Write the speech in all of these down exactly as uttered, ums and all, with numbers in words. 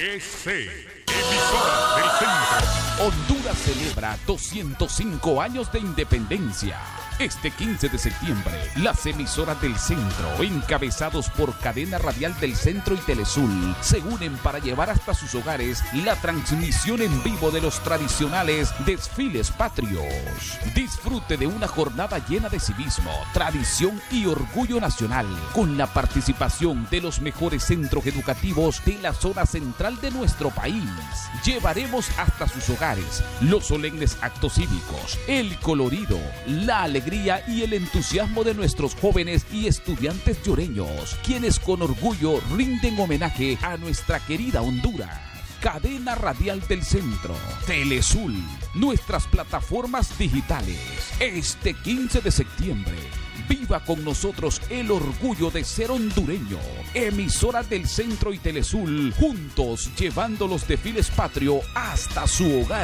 E C, emisoras del centro. Honduras celebra doscientos cinco años de independencia. Este quince de septiembre, las emisoras del centro, encabezados por Cadena Radial del Centro y Telesul, se unen para llevar hasta sus hogares la transmisión en vivo de los tradicionales desfiles patrios. Disfrute de una jornada llena de civismo, tradición y orgullo nacional, con la participación de los mejores centros educativos de la zona central de nuestro país. Llevaremos hasta sus hogares los solemnes actos cívicos, el colorido, la alegría y el entusiasmo de nuestros jóvenes y estudiantes lloreños, quienes con orgullo rinden homenaje a nuestra querida Honduras. Cadena Radial del Centro, Telesul, nuestras plataformas digitales. Este quince de septiembre, viva con nosotros el orgullo de ser hondureño. Emisoras del Centro y Telesul, juntos llevando los desfiles patrio hasta su hogar.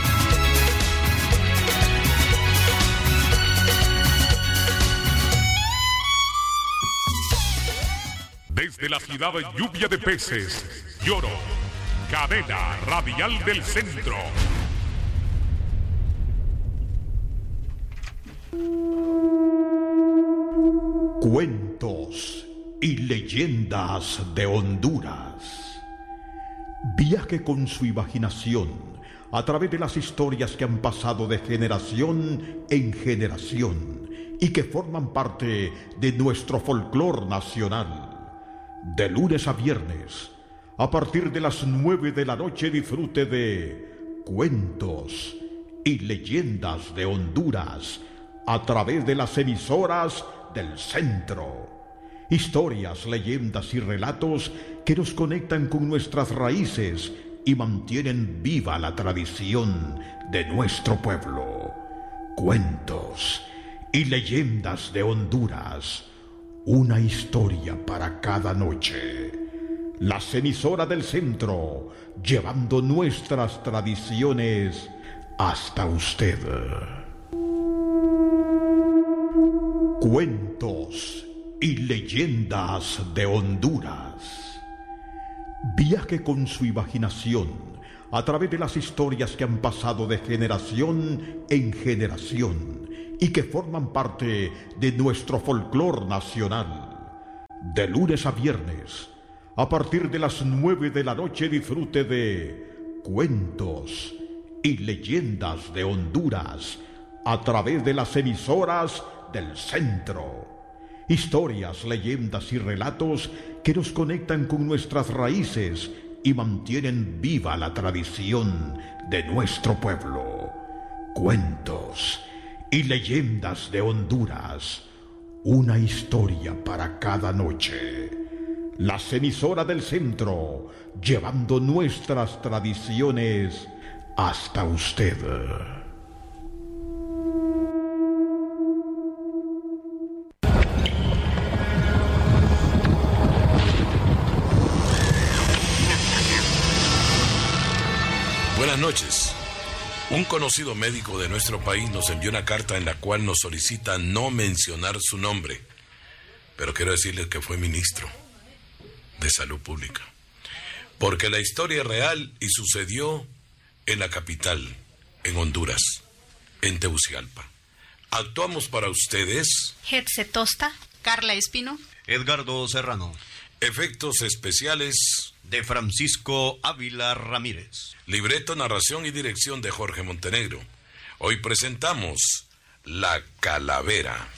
Desde la ciudad de lluvia de peces, lloro. Cadena Radial del Centro. Cuentos y leyendas de Honduras. Viaje con su imaginación a través de las historias que han pasado de generación en generación y que forman parte de nuestro folclore nacional. De lunes a viernes, a partir de las nueve de la noche, disfrute de Cuentos y Leyendas de Honduras a través de las emisoras del centro. Historias, leyendas y relatos que nos conectan con nuestras raíces y mantienen viva la tradición de nuestro pueblo. Cuentos y Leyendas de Honduras. Una historia para cada noche. Las emisoras del centro, llevando nuestras tradiciones hasta usted. Cuentos y Leyendas de Honduras. Viaje con su imaginación a través de las historias que han pasado de generación en generación y que forman parte de nuestro folclore nacional. De lunes a viernes, a partir de las nueve de la noche, disfrute de Cuentos y Leyendas de Honduras a través de las emisoras del centro. Historias, leyendas y relatos que nos conectan con nuestras raíces y mantienen viva la tradición de nuestro pueblo. Cuentos y Leyendas de Honduras. Una historia para cada noche. Las emisoras del centro, llevando nuestras tradiciones hasta usted. Buenas noches. Un conocido médico de nuestro país nos envió una carta en la cual nos solicita no mencionar su nombre, pero quiero decirles que fue ministro de Salud Pública, porque la historia es real y sucedió en la capital, en Honduras, en Tegucigalpa. Actuamos para ustedes Hetze Tosta, Carla Espino, Edgardo Serrano. Efectos especiales de Francisco Ávila Ramírez. Libreto, narración y dirección de Jorge Montenegro. Hoy presentamos La Calavera.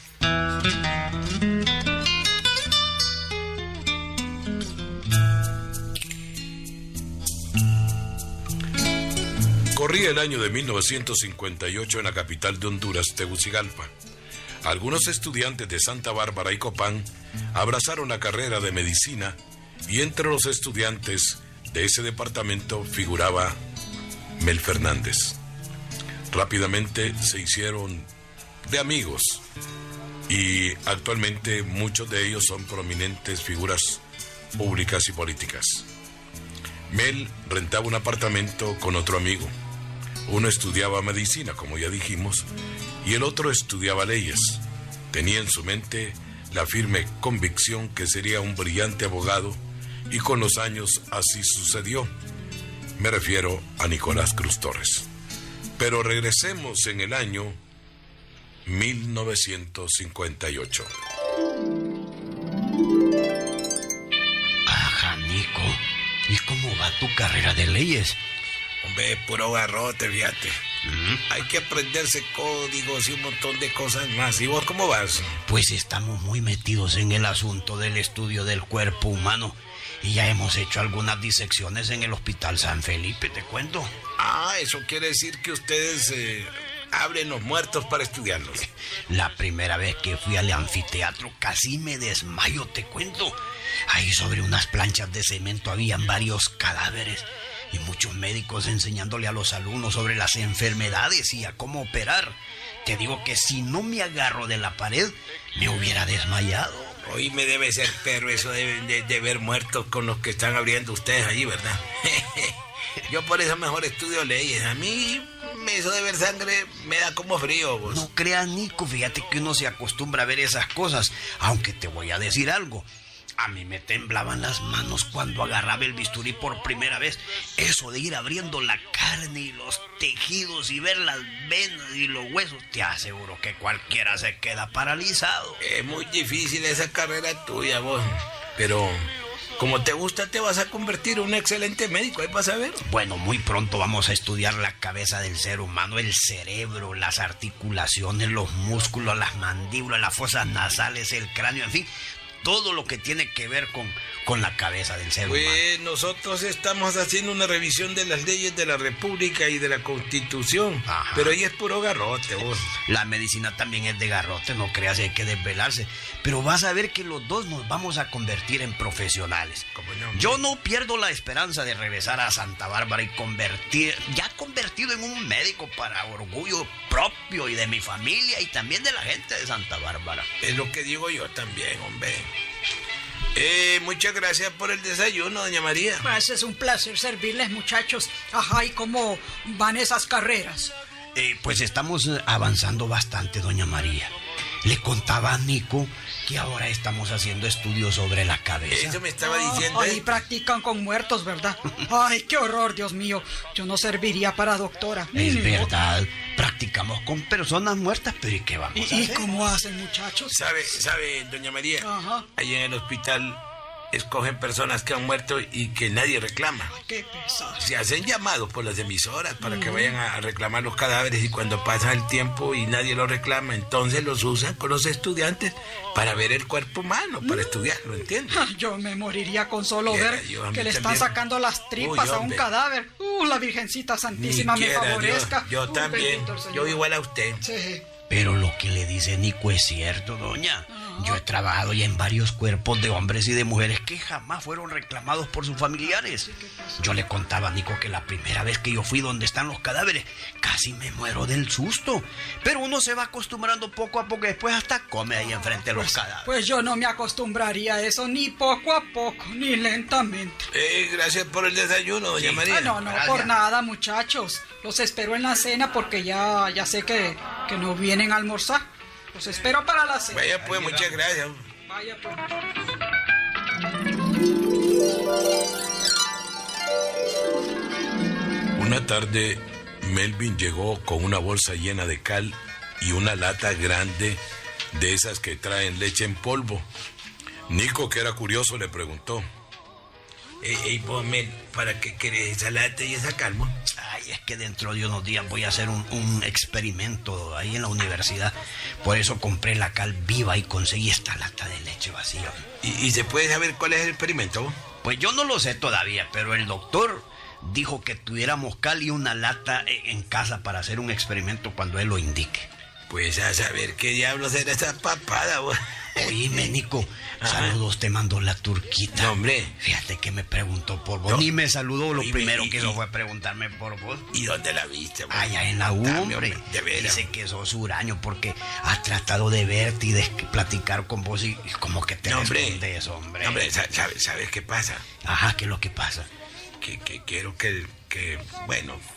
Corría el año de mil novecientos cincuenta y ocho en la capital de Honduras, Tegucigalpa. Algunos estudiantes de Santa Bárbara y Copán abrazaron la carrera de medicina y entre los estudiantes de ese departamento figuraba Mel Fernández. Rápidamente se hicieron de amigos y actualmente muchos de ellos son prominentes figuras públicas y políticas. Mel rentaba un apartamento con otro amigo. Uno estudiaba medicina, como ya dijimos, y el otro estudiaba leyes. Tenía en su mente la firme convicción que sería un brillante abogado, y con los años así sucedió. Me refiero a Nicolás Cruz Torres. Pero regresemos en el año mil novecientos cincuenta y ocho. Ajá, Nico. ¿Y cómo va tu carrera de leyes? Hombre, puro garrote, fíjate. ¿Mm? Hay que aprenderse códigos y un montón de cosas más. ¿Y vos cómo vas? Pues estamos muy metidos en el asunto del estudio del cuerpo humano. Y ya hemos hecho algunas disecciones en el Hospital San Felipe, te cuento. Ah, eso quiere decir que ustedes eh, abren los muertos para estudiarlos. La primera vez que fui al anfiteatro casi me desmayo, te cuento. Ahí sobre unas planchas de cemento habían varios cadáveres y muchos médicos enseñándole a los alumnos sobre las enfermedades y a cómo operar. Te digo que si no me agarro de la pared, me hubiera desmayado. Hoy me debe ser perro eso de, de, de ver muertos con los que están abriendo ustedes allí, ¿verdad? Yo por eso mejor estudio leyes. A mí eso de ver sangre me da como frío, vos. No creas, Nico, fíjate que uno se acostumbra a ver esas cosas. Aunque te voy a decir algo. A mí me temblaban las manos cuando agarraba el bisturí por primera vez. Eso de ir abriendo la carne y los tejidos y ver las venas y los huesos, te aseguro que cualquiera se queda paralizado. Es muy difícil esa carrera tuya, vos. Pero como te gusta, te vas a convertir en un excelente médico, ahí vas a ver. Bueno, muy pronto vamos a estudiar la cabeza del ser humano, el cerebro, las articulaciones, los músculos, las mandíbulas, las fosas nasales, el cráneo, en fin, todo lo que tiene que ver con, con la cabeza del ser humano. Pues nosotros estamos haciendo una revisión de las leyes de la República y de la Constitución. Ajá. Pero ahí es puro garrote, vos. La medicina también es de garrote, no creas, hay que desvelarse. Pero vas a ver que los dos nos vamos a convertir en profesionales. ¿Cómo no? Yo no pierdo la esperanza de regresar a Santa Bárbara y convertir, ya convertido en un médico para orgullo propio y de mi familia y también de la gente de Santa Bárbara. Es lo que digo yo también, hombre. Eh, muchas gracias por el desayuno, doña María. Pues es un placer servirles, muchachos. Ajá, ¿y cómo van esas carreras? Eh, pues estamos avanzando bastante, doña María. Le contaba a Nico que ahora estamos haciendo estudios sobre la cabeza. Eso me estaba diciendo. Ahí practican con muertos, ¿verdad? Ay, qué horror, Dios mío. Yo no serviría para doctora. Es Ni verdad. Practicamos con personas muertas, pero ¿y qué vamos ¿Y, a hacer? ¿Y cómo hacen, muchachos? ¿Sabe, sabe, doña María? Ajá. Ahí en el hospital escogen personas que han muerto y que nadie reclama. Ay, qué pesado. Se hacen llamados por las emisoras para mm. que vayan a reclamar los cadáveres y cuando pasa el tiempo y nadie los reclama, entonces los usan con los estudiantes para ver el cuerpo humano, para mm. estudiarlo, ¿entiendes? Yo me moriría con solo Quiera, ver yo, que le están también. sacando las tripas Uy, a un cadáver. Uh, la Virgencita Santísima Ni me quiera, favorezca. Yo, yo uh, también, yo igual a usted. Sí. Pero lo que le dice Nico es cierto, doña. Yo he trabajado ya en varios cuerpos de hombres y de mujeres que jamás fueron reclamados por sus familiares. Yo le contaba a Nico que la primera vez que yo fui donde están los cadáveres, casi me muero del susto. Pero uno se va acostumbrando poco a poco y después hasta come ahí enfrente de los pues, cadáveres. Pues yo no me acostumbraría a eso ni poco a poco, ni lentamente. Eh, gracias por el desayuno, doña Sí. María. Ah, no, no, Gracias. por nada, muchachos. Los espero en la cena porque ya, ya sé que, que no vienen a almorzar. Los espero para la cena. Vaya pues, muchas gracias. Vaya pues. Una tarde, Melvin llegó con una bolsa llena de cal y una lata grande de esas que traen leche en polvo. Nico, que era curioso, le preguntó: Ey, ey, vos, Mel, ¿para qué querés esa lata y esa calma? Ay, es que dentro de unos días voy a hacer un, un experimento ahí en la universidad. Por eso compré la cal viva y conseguí esta lata de leche vacía. ¿Y, y se puede saber cuál es el experimento, vos? Pues yo no lo sé todavía, pero el doctor dijo que tuviéramos cal y una lata en casa para hacer un experimento cuando él lo indique. Pues a saber qué diablos era esa papada, vos. Oíme, Nico, saludos te mandó la turquita. No, hombre. Fíjate que me preguntó por vos. No. Ni me saludó, lo Oíme, primero y- que hizo y- fue preguntarme por vos. ¿Y dónde la viste, vos? Allá en la U, Dame, hombre. De veras. Dice que sos huraño porque has tratado de verte y de platicar con vos y, y como que te No, hombre. respondes, hombre. No, hombre, sa- ¿sabes, ¿sabes qué pasa? Ajá, ¿qué es lo que pasa? Que, que quiero que, que, bueno,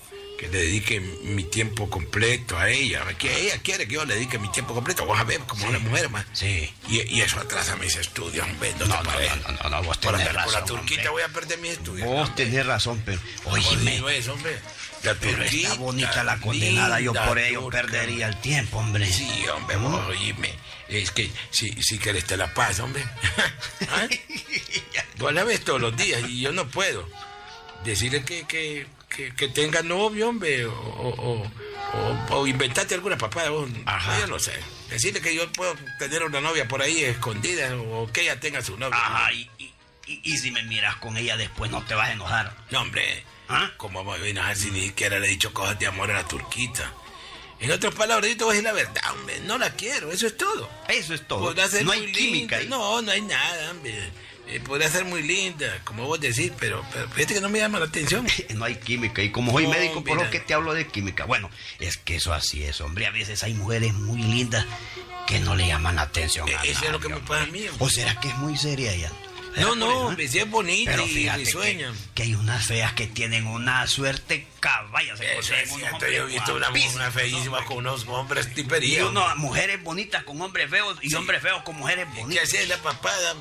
que le dedique mi tiempo completo a ella. Que ella quiere que yo le dedique mi tiempo completo. Vos a ver, como sí. Una mujer, más. Sí. Y, y eso atrasa mis estudios, hombre. No, no, no, no, no, no, vos tenés por, razón. Por la turquita hombre. Voy a perder mis estudios. Vos no, tenés razón, pero... Óyeme. No es, hombre. La pero turquita, está bonita la condenada. Yo por ello turca. Perdería el tiempo, hombre. Sí, hombre, ¿Mm? Vos, oíme. Es que si, si querés te la paz, hombre. ¿Ah? Vos la ves todos los días y yo no puedo. Decirle que... que Que, que tenga novio, hombre, o, o, o, o inventate alguna papada, vos, yo no sé. Decirle que yo puedo tener una novia por ahí escondida, o que ella tenga su novia. Ajá, y, y, y, y si me miras con ella después, ¿no te vas a enojar? No, hombre, ¿ah? ¿Cómo me voy a enojar si ni siquiera le he dicho cosas de amor a la turquita? En otras palabras, yo te voy a decir la verdad, hombre, no la quiero, eso es todo. Eso es todo, no hay linda. Química ahí. No, no hay nada, hombre. Eh, podría ser muy linda, como vos decís, pero, pero fíjate que no me llama la atención. No hay química, y como soy no, médico, mira. por lo que te hablo de química. Bueno, es que eso así es, hombre. A veces hay mujeres muy lindas que no le llaman la atención eh, a Eso nadie, es lo que me pasa a mí. Hombre. ¿O será que es muy seria ella? No, no, hombre, si es bonita pero y risueña. Que, que hay unas feas que tienen una suerte caballa. Se Eso es cierto, yo he visto una, una feísima no, con unos hombres tiperías. Y unas mujeres bonitas con hombres feos y sí. Hombres feos con mujeres bonitas. ¿Qué hacía la papada?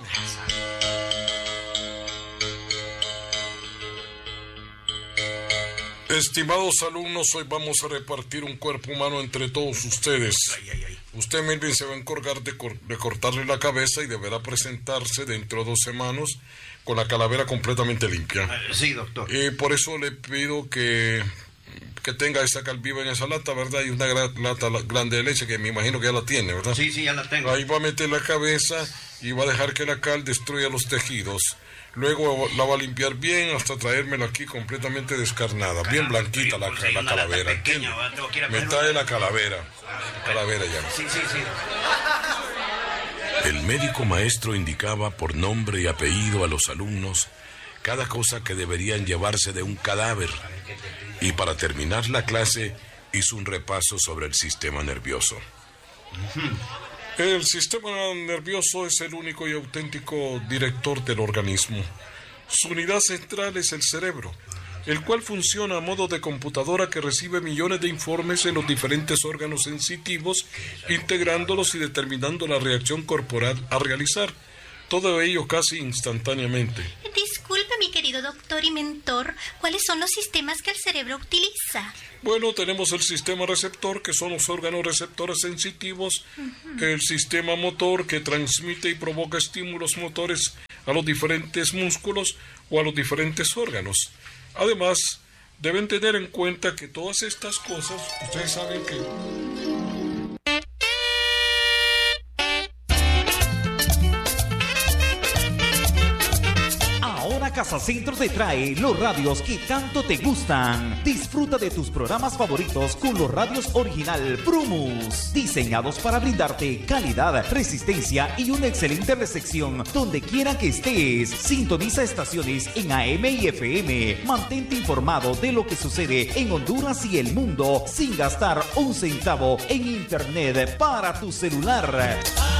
Estimados alumnos, hoy vamos a repartir un cuerpo humano entre todos ustedes. Ay, ay, ay. Usted, Melvin, se va a encargar de, cor- de cortarle la cabeza y deberá presentarse dentro de dos semanas con la calavera completamente limpia. Uh, sí, doctor. Y por eso le pido que, que tenga esa cal viva en esa lata, ¿verdad? Y una gra- lata la- grande de leche, que me imagino que ya la tiene, ¿verdad? Sí, sí, ya la tengo. Ahí va a meter la cabeza y va a dejar que la cal destruya los tejidos. Luego la va a limpiar bien hasta traérmela aquí completamente descarnada, bien blanquita la, la calavera. Pequeña, me trae la calavera, la calavera ya. Sí, sí, sí. El médico maestro indicaba por nombre y apellido a los alumnos cada cosa que deberían llevarse de un cadáver. Y para terminar la clase hizo un repaso sobre el sistema nervioso. El sistema nervioso es el único y auténtico director del organismo. Su unidad central es el cerebro, el cual funciona a modo de computadora que recibe millones de informes en los diferentes órganos sensitivos, integrándolos y determinando la reacción corporal a realizar. Todo ello casi instantáneamente. Disculpe, mi querido doctor y mentor, ¿cuáles son los sistemas que el cerebro utiliza? Bueno, tenemos el sistema receptor, que son los órganos receptores sensitivos, uh-huh. El sistema motor, que transmite y provoca estímulos motores a los diferentes músculos o a los diferentes órganos. Además, deben tener en cuenta que todas estas cosas, ustedes saben que... Casa Centro te trae los radios que tanto te gustan. Disfruta de tus programas favoritos con los radios original Prumus, diseñados para brindarte calidad, resistencia y una excelente recepción donde quiera que estés. Sintoniza estaciones en A M y F M. Mantente informado de lo que sucede en Honduras y el mundo sin gastar un centavo en internet para tu celular.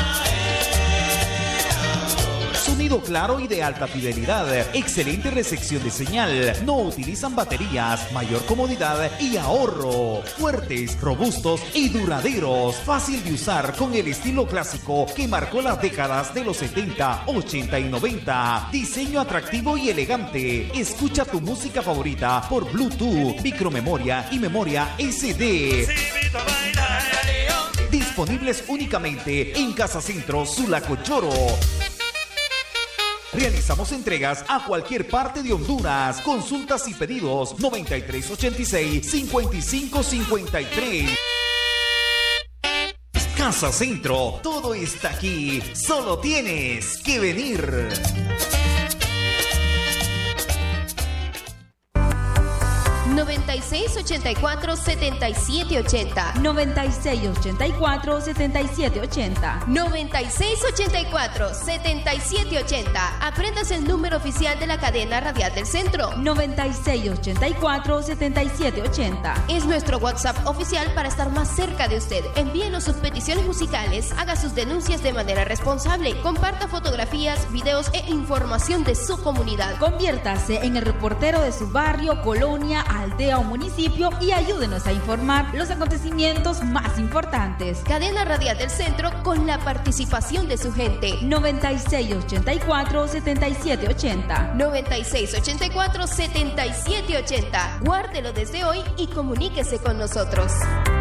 Sonido claro y de alta fidelidad, excelente recepción de señal, no utilizan baterías, mayor comodidad y ahorro, fuertes, robustos y duraderos, fácil de usar con el estilo clásico que marcó las décadas de los setenta, ochenta y noventa, diseño atractivo y elegante, escucha tu música favorita por Bluetooth, micromemoria y memoria S D. Disponibles únicamente en Casa Centro Sulacochoro. Realizamos entregas a cualquier parte de Honduras. Consultas y pedidos noventa y tres ochenta y seis, cincuenta y cinco cincuenta y tres. Casa Centro, todo está aquí. Solo tienes que venir. noventa y seis ochenta y cuatro setenta y siete ochenta. noventa y seis ochenta y cuatro setenta y siete ochenta. noventa y seis ochenta y cuatro setenta y siete ochenta. Aprendas el número oficial de la cadena radial del centro. noventa y seis ochenta y cuatro setenta y siete ochenta. Es nuestro WhatsApp oficial para estar más cerca de usted. Envíenos sus peticiones musicales, haga sus denuncias de manera responsable, comparta fotografías, videos e información de su comunidad. Conviértase en el reportero de su barrio, colonia, aldea o municipio municipio y ayúdenos a informar los acontecimientos más importantes. Cadena Radial del Centro con la participación de su gente. noventa y seis ochenta y cuatro setenta y siete ochenta. noventa y seis ochenta y cuatro setenta y siete ochenta. Guárdelo desde hoy y comuníquese con nosotros.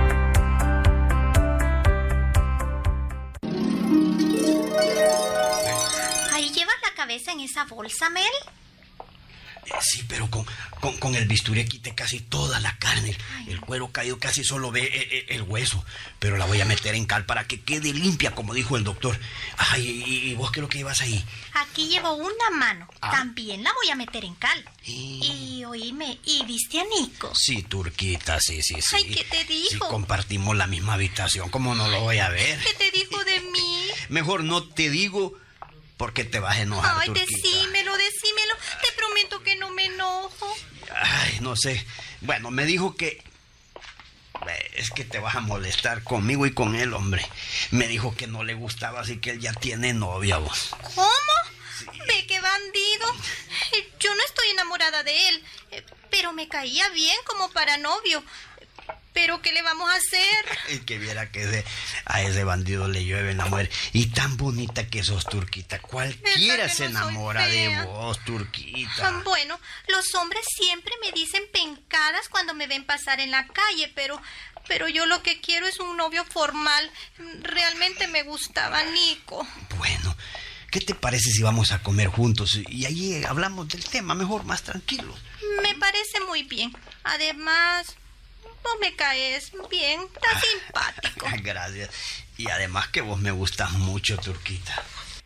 ¿Ahí llevas la cabeza en esa bolsa, Mel? Eh, sí, pero con, con, con el bisturí quité casi toda la carne. Ay. El cuero caído casi solo ve eh, el hueso. Pero la voy a meter en cal para que quede limpia, como dijo el doctor. Ay, ¿y, y vos qué es lo que llevas ahí? Aquí llevo una mano. Ah. También la voy a meter en cal. Y, y oíme, ¿y viste a Nico? Sí, Turquita, sí, sí, sí. Ay, ¿qué te dijo? Sí, compartimos la misma habitación. ¿Cómo no lo voy a ver? ¿Qué te dijo de mí? Mejor no te digo... porque te vas a enojar, Ay, Turquita. decímelo, decímelo. Te prometo que no me enojo. Ay, no sé. Bueno, me dijo que... Es que te vas a molestar conmigo y con él, hombre. Me dijo que no le gustaba, así que él ya tiene novia, vos. ¿Cómo? Sí. Ve qué bandido. Yo no estoy enamorada de él, pero me caía bien como para novio. ¿Pero qué le vamos a hacer? El que viera que ese, a ese bandido le llueve la mujer. Y tan bonita que sos, Turquita. Cualquiera se no enamora de vos, Turquita. Bueno, los hombres siempre me dicen pencadas cuando me ven pasar en la calle, pero, pero yo lo que quiero es un novio formal. Realmente me gustaba Nico. Bueno, ¿qué te parece si vamos a comer juntos? Y ahí hablamos del tema, mejor, más tranquilos. Me parece muy bien. Además... vos me caes bien, estás ah, simpático. Gracias. Y además que vos me gustas mucho, Turquita.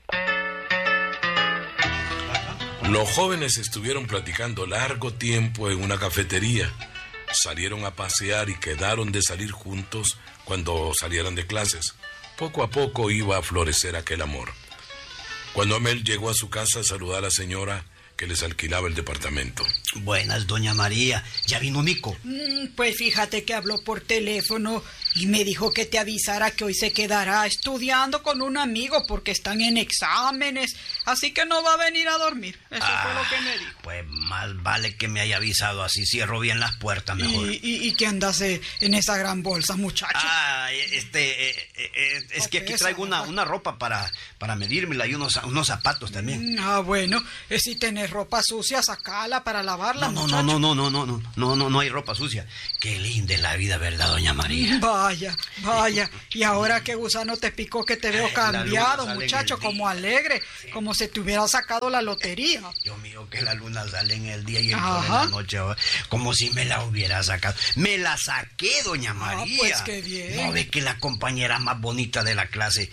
Los jóvenes estuvieron platicando largo tiempo en una cafetería. Salieron a pasear y quedaron de salir juntos cuando salieran de clases. Poco a poco iba a florecer aquel amor. Cuando Amel llegó a su casa a saludar a la señora que les alquilaba el departamento. Buenas, doña María. ¿Ya vino Nico? Mm, pues fíjate que habló por teléfono y me dijo que te avisara que hoy se quedará estudiando con un amigo porque están en exámenes, así que no va a venir a dormir. Eso ah, fue lo que me dijo. Pues más vale que me haya avisado, así cierro bien las puertas mejor. ¿Y, y, y qué andas en esa gran bolsa, muchacho? Ah, este, eh, eh, es que aquí traigo una, una ropa para, para medírmela y unos, unos zapatos también. Ah, bueno, eh, si tenés ropa sucia, sacala para lavarla, no, muchacho. No, no, no, no, no, no, no, no hay ropa sucia. Qué linda es la vida, ¿verdad, doña María? Vaya, vaya. Y ahora qué gusano te picó que te veo cambiado, muchacho, como alegre, como si te hubiera sacado la lotería. Dios mío, que la luna sale en el día y el sol en la noche, como si me la hubiera sacado. Me la saqué, doña María. Ah, pues qué bien. ¿No ve que la compañera más bonita de la clase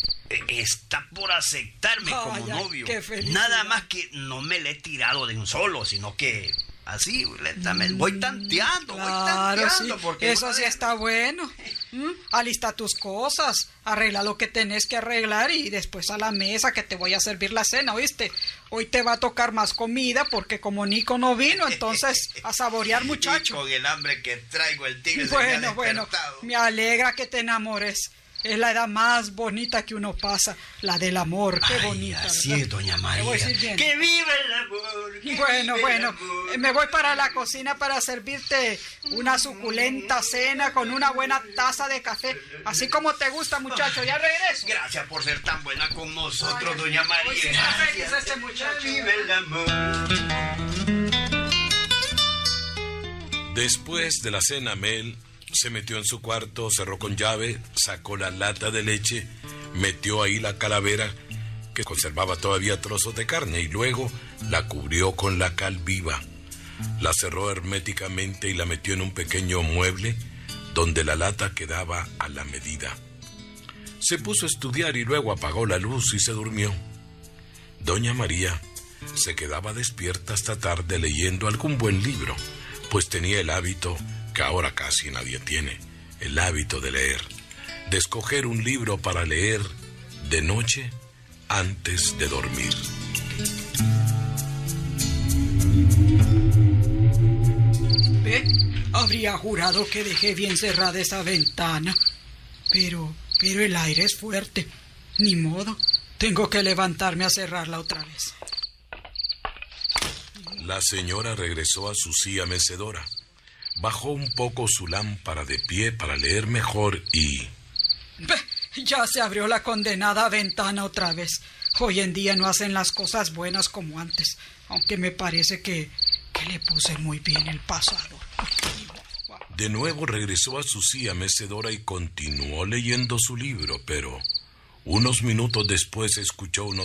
está por aceptarme Vaya, como novio? Nada más que no me le he tirado de un solo, sino que así, lentamente, voy tanteando, claro, voy tanteando. Sí. Porque eso sí está bueno. ¿Mm? Alista tus cosas, arregla lo que tenés que arreglar y después a la mesa que te voy a servir la cena, ¿oíste? Hoy te va a tocar más comida porque como Nico no vino, entonces a saborear, muchacho. Y con el hambre que traigo el tigre bueno, se me ha bueno, me alegra que te enamores. Es la edad más bonita que uno pasa, la del amor. Qué Ay, bonita. Así ¿verdad? es, doña María. ¡Que viva el amor! Que bueno, viva bueno. el amor. Me voy para la cocina para servirte una suculenta cena con una buena taza de café. Así como te gusta, muchacho. Ya regreso. Gracias por ser tan buena con nosotros, Ay, doña María. Hoy sí está feliz este muchacho. Que viva el amor. Después de la cena, Mel se metió en su cuarto, cerró con llave, sacó la lata de leche, metió ahí la calavera que conservaba todavía trozos de carne y luego la cubrió con la cal viva. La cerró herméticamente y la metió en un pequeño mueble donde la lata quedaba a la medida. Se puso a estudiar y luego apagó la luz y se durmió. Doña María se quedaba despierta hasta tarde leyendo algún buen libro, pues tenía el hábito que ahora casi nadie tiene, el hábito de leer, de escoger un libro para leer de noche antes de dormir. ¿Ve? Habría jurado que dejé bien cerrada esa ventana, pero, pero el aire es fuerte, ni modo, tengo que levantarme a cerrarla otra vez. La señora regresó a su silla mecedora. Bajó un poco su lámpara de pie para leer mejor y... Ya se abrió la condenada ventana otra vez. Hoy en día no hacen las cosas buenas como antes, aunque me parece que, que le puse muy bien el pasador. De nuevo regresó a su silla mecedora y continuó leyendo su libro, pero unos minutos después escuchó unos